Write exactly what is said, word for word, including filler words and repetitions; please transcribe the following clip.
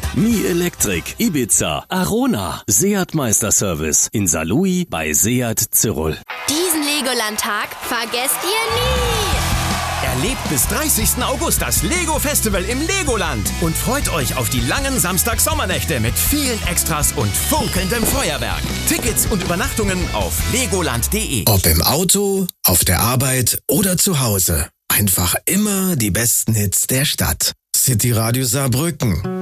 Mi Electric, Ibiza, Arona, Seat Meisterservice in Saarlouis bei Seat Zirol. Diesen Legoland-Tag vergesst ihr nie! Erlebt bis dreißigsten August das Lego-Festival im Legoland und freut euch auf die langen Samstag-Sommernächte mit vielen Extras und funkelndem Feuerwerk. Tickets und Übernachtungen auf legoland punkt de. Ob im Auto, auf der Arbeit oder zu Hause. Einfach immer die besten Hits der Stadt. City Radio Saarbrücken.